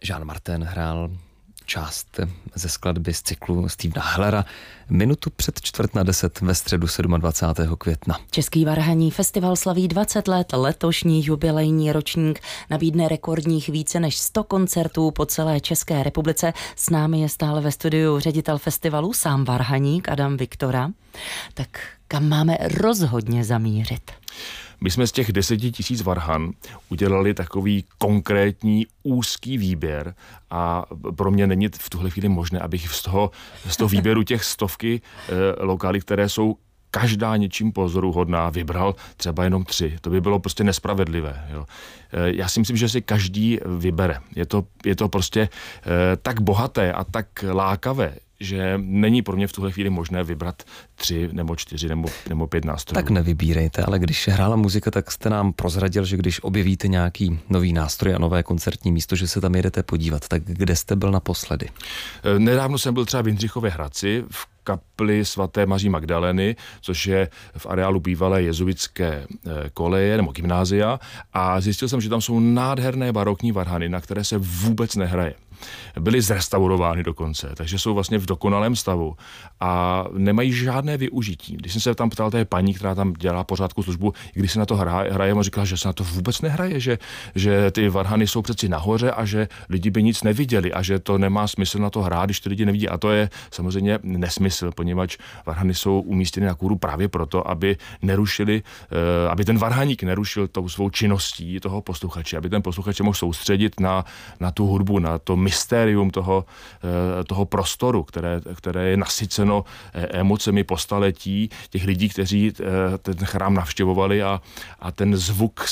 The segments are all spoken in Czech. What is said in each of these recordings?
Jean Martin hrál část ze skladby z cyklu Stevena Hellera minutu před 9:45 ve středu 27. května. Český varhanní festival slaví 20 let, letošní jubilejní ročník nabídne rekordních více než 100 koncertů po celé České republice. S námi je stále ve studiu ředitel festivalu, sám varhaník Adam Viktora. Tak kam máme rozhodně zamířit? My jsme z těch 10 000 varhan udělali takový konkrétní úzký výběr a pro mě není v tuhle chvíli možné, abych z toho výběru těch stovky lokály, které jsou každá něčím pozoruhodná, vybral třeba jenom 3. To by bylo prostě nespravedlivé. Jo. Já si myslím, že si každý vybere. Je to prostě tak bohaté a tak lákavé, že není pro mě v tuhle chvíli možné vybrat 3 nebo 4 nebo 5 nástrojů. Tak nevybírejte, ale když hrála muzika, tak jste nám prozradil, že když objevíte nějaký nový nástroj a nové koncertní místo, že se tam jedete podívat. Tak kde jste byl naposledy? Nedávno jsem byl třeba v Jindřichově Hradci, v kapli svaté Maří Magdaleny, což je v areálu bývalé jezuitské koleje nebo gymnázia, a zjistil jsem, že tam jsou nádherné barokní varhany, na které se vůbec nehraje. Byly zrestaurovány dokonce, takže jsou vlastně v dokonalém stavu a nemají žádné využití. Když jsem se tam ptal té paní, která tam dělá pořádku službu, když se na to hraje, on říkala, že se na to vůbec nehraje, že ty varhany jsou přeci nahoře a že lidi by nic neviděli a že to nemá smysl na to hrát, když ty lidi nevidí. A to je samozřejmě nesmysl, poněvadž varhany jsou umístěny na kůru právě proto, aby nerušili, aby ten varhaník nerušil tou svou činností toho posluchače, aby ten posluchač mohl soustředit na tu hudbu, na to mystérium toho prostoru, které je nasyceno emocemi po staletí těch lidí, kteří ten chrám navštěvovali a ten zvuk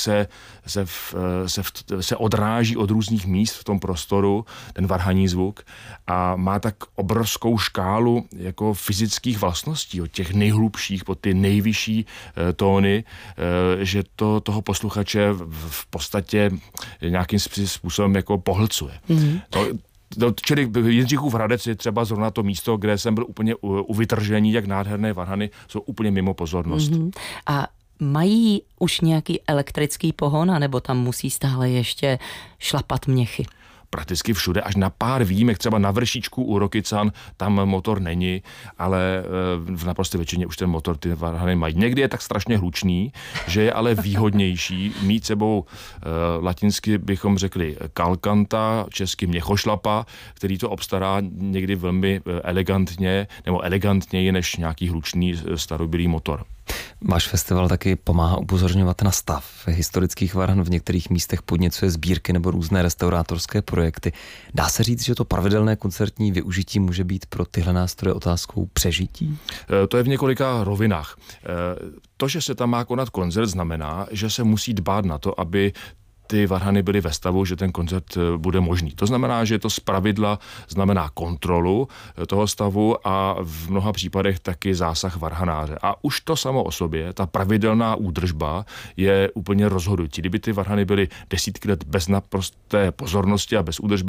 se odráží od různých míst v tom prostoru, ten varhaní zvuk, a má tak obrovskou škálu jako fyzických vlastností, od těch nejhlubších po ty nejvyšší tóny, že to toho posluchače v podstatě nějakým způsobem jako pohlcuje. Mm-hmm. Čili Jindřichův Hradec je třeba zrovna to místo, kde jsem byl úplně u vytržení, jak nádherné varhany jsou úplně mimo pozornost. Mm-hmm. A mají už nějaký elektrický pohon, anebo tam musí stále ještě šlapat měchy? Prakticky všude, až na pár výjimek, třeba na Vršíčku u Rokycan, tam motor není, ale v naprosté většině už ten motor ty varhany mají. Někdy je tak strašně hlučný, že je ale výhodnější mít sebou latinsky bychom řekli kalkanta, česky měchošlapa, který to obstará někdy velmi elegantně, nebo elegantněji než nějaký hlučný starobylý motor. Váš festival taky pomáhá upozorňovat na stav historických varhan, v některých místech podněcuje sbírky nebo různé restaurátorské projekty. Dá se říct, že to pravidelné koncertní využití může být pro tyhle nástroje otázkou přežití? To je v několika rovinách. To, že se tam má konat koncert, znamená, že se musí dbát na to, aby ty varhany byly ve stavu, že ten koncert bude možný. To znamená, že to zpravidla znamená kontrolu toho stavu a v mnoha případech taky zásah varhanáře. A už to samo o sobě, ta pravidelná údržba je úplně rozhodující. Kdyby ty varhany byly desítky let bez naprosté pozornosti a bez údržby,